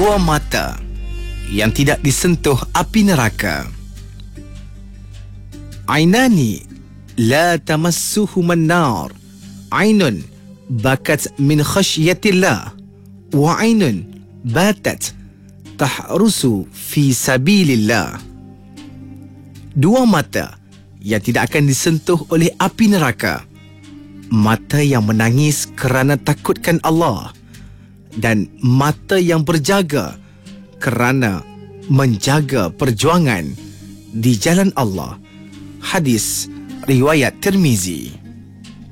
Dua mata yang tidak disentuh api neraka. Ainani la tamassuhuman nar. Ainun bakat min khasyatillah wa ainun batat tahrusu fi sabilillah. Dua mata yang tidak akan disentuh oleh api neraka. Mata yang menangis kerana takutkan Allah dan mata yang berjaga kerana menjaga perjuangan di jalan Allah. Hadis riwayat Tirmizi.